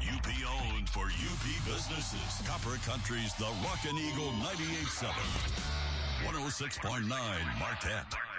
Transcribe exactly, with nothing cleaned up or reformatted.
U P owned for U P businesses. Copper Country's The Rockin' Eagle ninety-eight point seven. one oh six point nine Marquette.